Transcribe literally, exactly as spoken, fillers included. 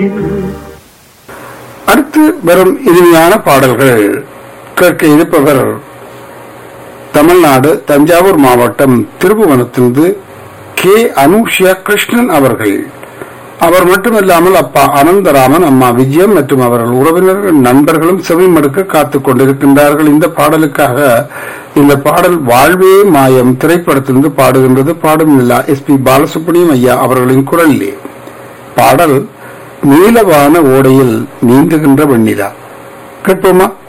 அடுத்து வரும் இனிமையான பாடல்கள் கேட்க இருப்பவர் தமிழ்நாடு தஞ்சாவூர் மாவட்டம் திருபுவனத்திலிருந்து கே அனுஷியா கிருஷ்ணன் அவர்கள். அவர் மட்டுமல்லாமல் அப்பா அனந்தராமன், அம்மா விஜயம் மற்றும் அவர்கள் உறவினர்கள் நண்பர்களும் செவிமடுக்க காத்துக் கொண்டிருக்கின்றார்கள். இந்த பாடலுக்காக இந்த பாடல் வாழ்வே மாயம் திரைப்படத்திலிருந்து பாடுகின்றது. பாடும் நிலா எஸ் பி பாலசுப்ரமணியம் ஐயா அவர்களின் குரலிலே. பாடல் நீலவான ஓடையில் நீந்துகின்ற வெண்ணிலா. கேட்போமா?